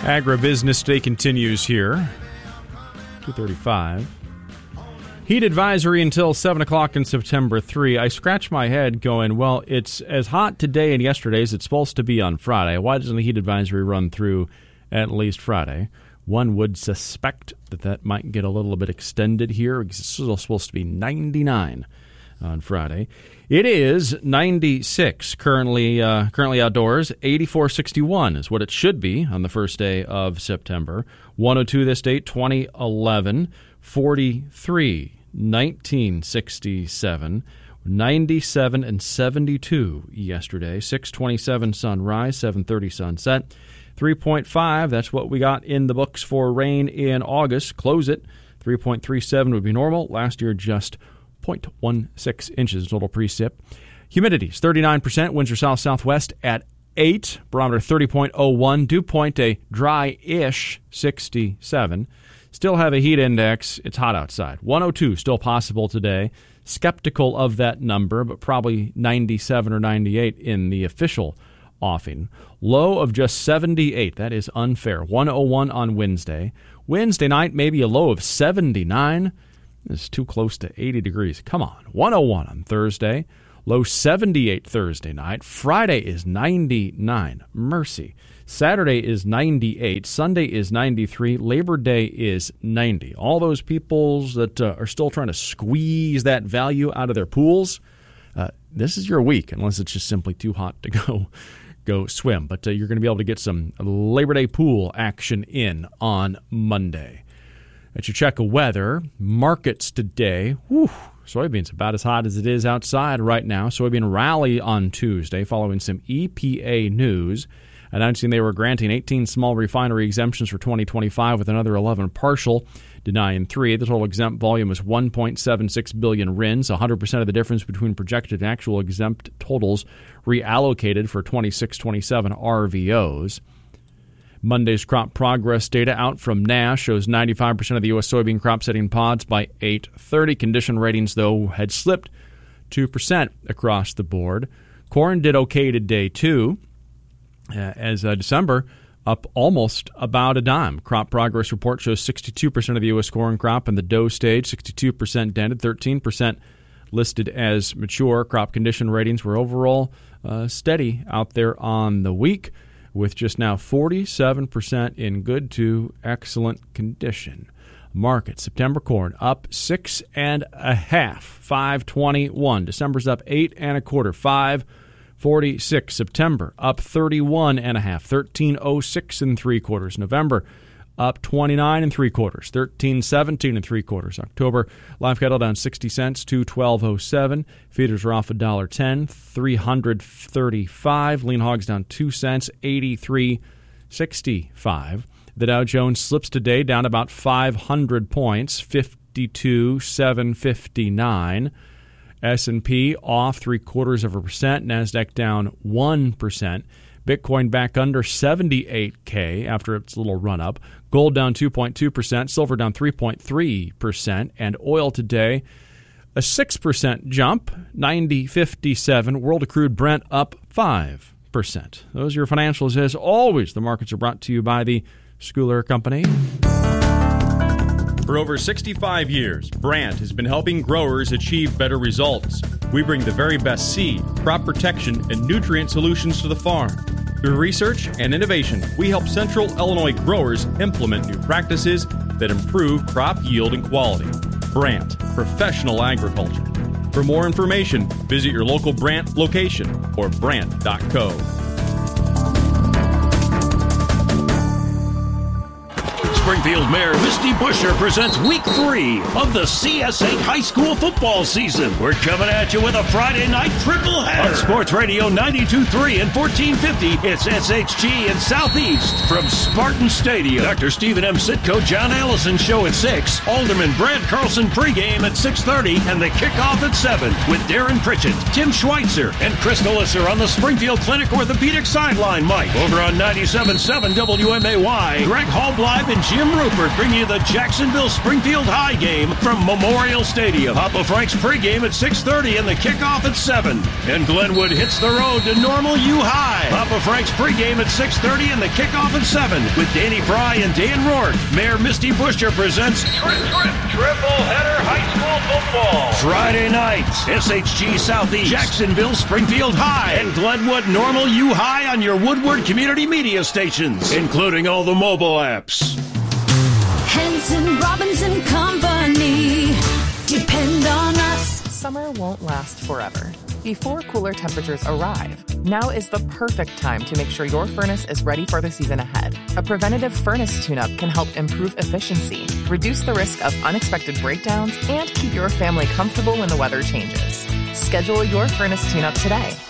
Agribusiness Day continues here. 2:35. Heat advisory until 7 o'clock on September 3. I scratch my head going, well, it's as hot today and yesterday as it's supposed to be on Friday. Why doesn't the heat advisory run through at least Friday? One would suspect that might get a little bit extended here because it's still supposed to be 99 on Friday. It is 96 currently outdoors. 84.61 is what it should be on the first day of September. 102 this date, 2011. 43, 1967. 97 and 72 yesterday. 6:27 sunrise, 7:30 sunset. 3.5, that's what we got in the books for rain in August. Close it. 3.37 would be normal. Last year, just 0.16 inches total precip. Humidity's 39%. Winds are south-southwest at 8. Barometer 30.01. Dew point a dry-ish 67. Still have a heat index. It's hot outside. 102 still possible today. Skeptical of that number, but probably 97 or 98 in the official offing. Low of just 78. That is unfair. 101 on Wednesday. Wednesday night, maybe a low of 79. It's too close to 80 degrees. Come on. 101 on Thursday. Low 78 Thursday night. Friday is 99. Mercy. Saturday is 98. Sunday is 93. Labor Day is 90. All those people that are still trying to squeeze that value out of their pools, this is your week, unless it's just simply too hot to go swim. But you're going to be able to get some Labor Day pool action in on Monday. At your check of weather, markets today, soybeans about as hot as it is outside right now. Soybean rally on Tuesday following some EPA news announcing they were granting 18 small refinery exemptions for 2025 with another 11 partial, denying 3. The total exempt volume is 1.76 billion RINs, 100% of the difference between projected and actual exempt totals reallocated for 26-27 RVOs. Monday's crop progress data out from NASS shows 95% of the U.S. soybean crop setting pods by 8:30. Condition ratings, though, had slipped 2% across the board. Corn did okay today, too, as December up almost about a dime. Crop progress report shows 62% of the U.S. corn crop in the dough stage, 62% dented, 13% listed as mature. Crop condition ratings were overall steady out there on the week, with just now 47% in good to excellent condition. Market, September corn up 6.5, 5.21. December's up 8.25, 5.46. September up 31.5, 13.06 3/4. November up 29 3/4, 13.17 3/4. October live cattle down 60 cents to 12.07. Feeders are off $1.10, 335. Lean hogs down 2 cents, 83.65. The Dow Jones slips today down about 500 points, 52,759. S&P off 0.75%. Nasdaq down 1%. Bitcoin back under 78K after its little run-up. Gold down 2.2%. Silver down 3.3%. And oil today, a 6% jump, 90.57. World crude Brent up 5%. Those are your financials. As always, the markets are brought to you by the Schooler Company. For over 65 years, Brandt has been helping growers achieve better results. We bring the very best seed, crop protection, and nutrient solutions to the farm. Through research and innovation, we help Central Illinois growers implement new practices that improve crop yield and quality. Brandt, professional agriculture. For more information, visit your local Brandt location or brandt.co. Springfield Mayor Misty Buscher presents Week 3 of the CS8 High School football season. We're coming at you with a Friday night triple header. On Sports Radio 92.3 and 1450, it's SHG and Southeast from Spartan Stadium. Dr. Stephen M. Sitko, John Allison show at 6. Alderman Brad Carlson pregame at 6:30 and the kickoff at 7 with Darren Pritchett, Tim Schweitzer, and Chris Nollisser on the Springfield Clinic Orthopedic Sideline Mic. Over on 97.7 WMAY, Greg Hallblive and Jim from Rupert bring you the Jacksonville-Springfield High game from Memorial Stadium. Papa Frank's pregame at 6:30 and the kickoff at 7. And Glenwood hits the road to Normal U High. Papa Frank's pregame at 6:30 and the kickoff at 7 with Danny Fry and Dan Rourke. Mayor Misty Buscher presents Triple Header High School Football. Friday night, SHG Southeast, Jacksonville, Springfield High, and Glenwood Normal U High on your Woodward community media stations, including all the mobile apps. Henson, Robinson Company. Depend on us. Summer won't last forever. Before cooler temperatures arrive, now is the perfect time to make sure your furnace is ready for the season ahead. A preventative furnace tune-up can help improve efficiency, reduce the risk of unexpected breakdowns, and keep your family comfortable when the weather changes. Schedule your furnace tune-up today